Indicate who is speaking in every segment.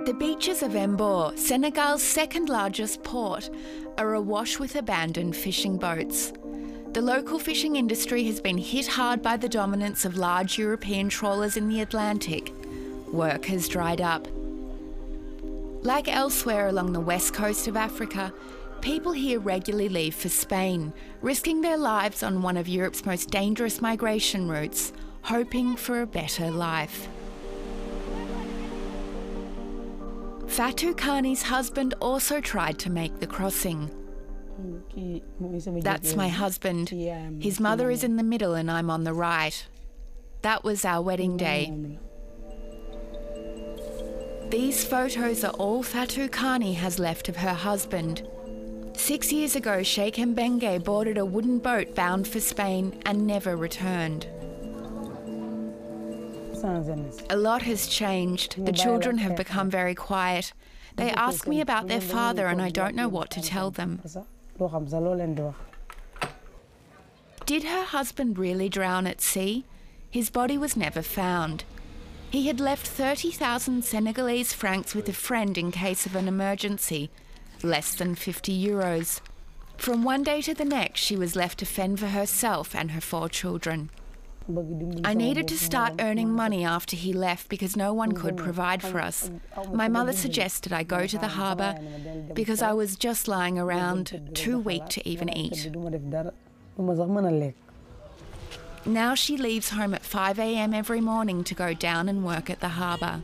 Speaker 1: The beaches of Embor, Senegal's second largest port, are awash with abandoned fishing boats. The local fishing industry has been hit hard by the dominance of large European trawlers in the Atlantic. Work has dried up. Like elsewhere along the west coast of Africa, people here regularly leave for Spain, risking their lives on one of Europe's most dangerous migration routes, hoping for a better life. Fatou Kani's husband also tried to make the crossing. That's my husband. His mother is in the middle and I'm on the right. That was our wedding day. These photos are all Fatou Kani has left of her husband. 6 years ago, Sheikh Mbenge boarded a wooden boat bound for Spain and never returned. A lot has changed. The children have become very quiet. They ask me about their father and I don't know what to tell them. Did her husband really drown at sea? His body was never found. He had left 30,000 Senegalese francs with a friend in case of an emergency, less than 50 euros. From one day to the next, she was left to fend for herself and her 4 children. I needed to start earning money after he left because no one could provide for us. My mother suggested I go to the harbour because I was just lying around, too weak to even eat. Now she leaves home at 5 a.m. every morning to go down and work at the harbour.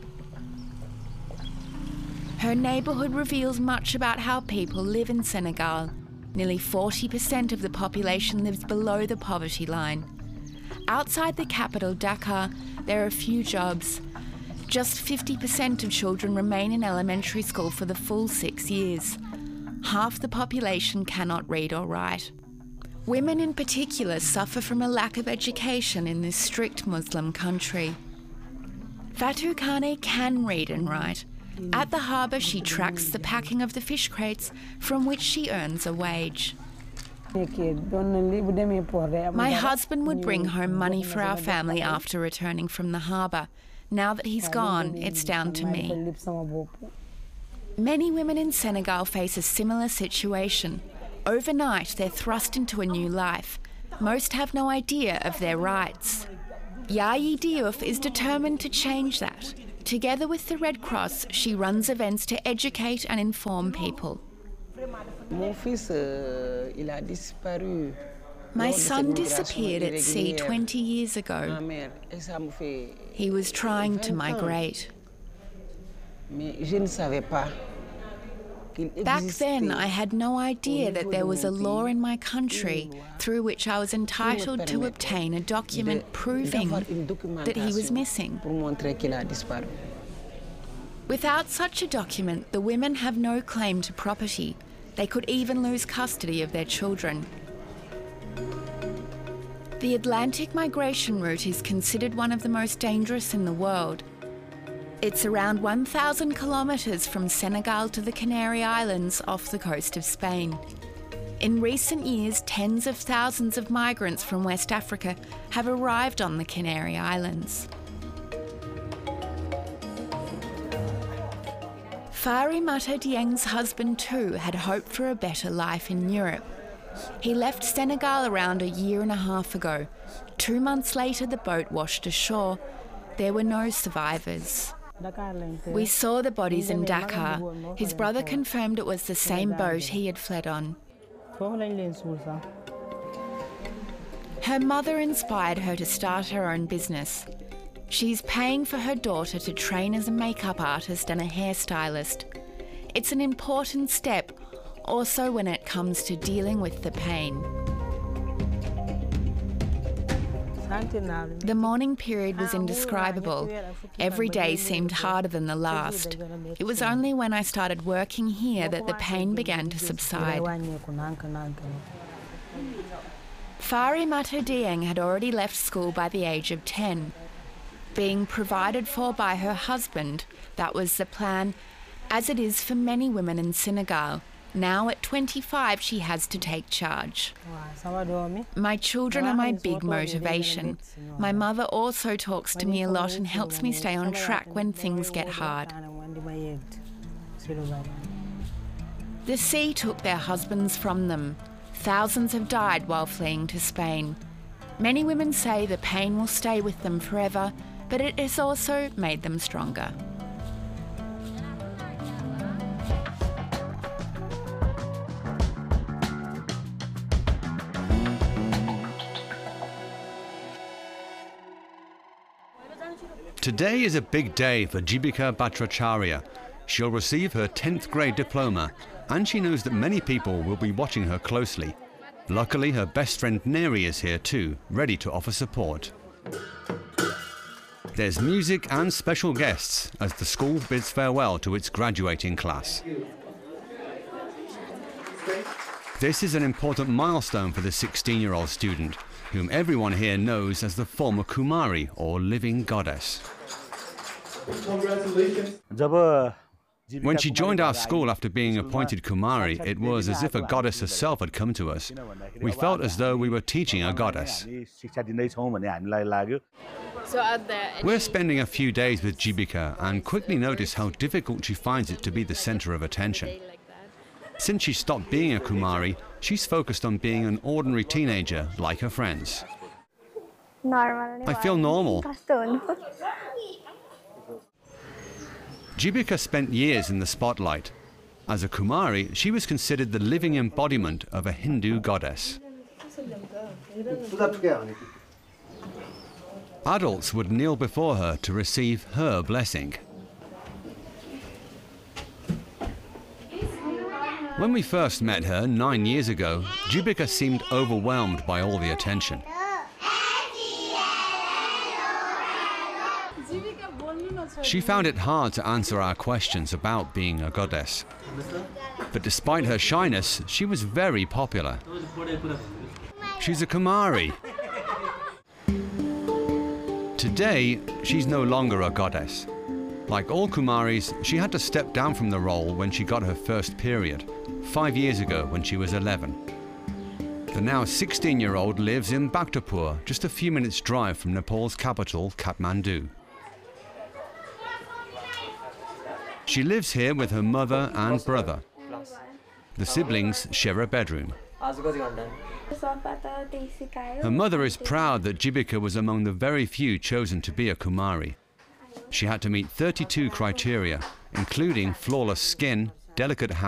Speaker 1: Her neighbourhood reveals much about how people live in Senegal. Nearly 40% of the population lives below the poverty line. Outside the capital, Dakar, there are few jobs. Just 50% of children remain in elementary school for the full 6 years. Half the population cannot read or write. Women in particular suffer from a lack of education in this strict Muslim country. Fatou Kani can read and write. At the harbour, she tracks the packing of the fish crates, from which she earns a wage. My husband would bring home money for our family after returning from the harbour. Now that he's gone, it's down to me. Many women in Senegal face a similar situation. Overnight, they're thrust into a new life. Most have no idea of their rights. Yayi Diouf is determined to change that. Together with the Red Cross, she runs events to educate and inform people. My son disappeared at sea 20 years ago. He was trying to migrate. Back then, I had no idea that there was a law in my country through which I was entitled to obtain a document proving that he was missing. Without such a document, the women have no claim to property. They could even lose custody of their children. The Atlantic migration route is considered one of the most dangerous in the world. It's around 1,000 kilometres from Senegal to the Canary Islands off the coast of Spain. In recent years, tens of thousands of migrants from West Africa have arrived on the Canary Islands. Farimata Dieng's husband too had hoped for a better life in Europe. He left Senegal around a year and a half ago. 2 months later, the boat washed ashore. There were no survivors. We saw the bodies in Dakar. His brother confirmed it was the same boat he had fled on. Her mother inspired her to start her own business. She's paying for her daughter to train as a makeup artist and a hairstylist. It's an important step, also when it comes to dealing with the pain. The mourning period was indescribable. Every day seemed harder than the last. It was only when I started working here that the pain began to subside. Farimata Dieng had already left school by the age of 10. Being provided for by her husband, that was the plan, as it is for many women in Senegal. Now at 25, she has to take charge. My children are my big motivation. My mother also talks to me a lot and helps me stay on track when things get hard. The sea took their husbands from them. Thousands have died while fleeing to Spain. Many women say the pain will stay with them forever, but it has also made them stronger.
Speaker 2: Today is a big day for Jibika Bhattacharya. She'll receive her 10th grade diploma, and she knows that many people will be watching her closely. Luckily, her best friend Neri is here too, ready to offer support. There's music and special guests as the school bids farewell to its graduating class. This is an important milestone for the 16-year-old student, whom everyone here knows as the former Kumari, or living goddess.
Speaker 3: Congratulations.
Speaker 2: When she joined our school after being appointed Kumari, it was as if a goddess herself had come to us. We felt as though we were teaching a goddess. We're spending a few days with Jibika and quickly notice how difficult she finds it to be the center of attention. Since she stopped being a Kumari, she's focused on being an ordinary teenager like her friends. I feel normal. Jibika spent years in the spotlight. As a Kumari, she was considered the living embodiment of a Hindu goddess. Adults would kneel before her to receive her blessing. When we first met her 9 years ago, Jibika seemed overwhelmed by all the attention. She found it hard to answer our questions about being a goddess. But despite her shyness, she was very popular. She's a Kumari. Today, she's no longer a goddess. Like all Kumaris, she had to step down from the role when she got her first period, 5 years ago when she was 11. The now 16-year-old lives in Bhaktapur, just a few minutes' drive from Nepal's capital, Kathmandu. She lives here with her mother and brother. The siblings share a bedroom. Her mother is proud that Jibika was among the very few chosen to be a Kumari. She had to meet 32 criteria, including flawless skin, delicate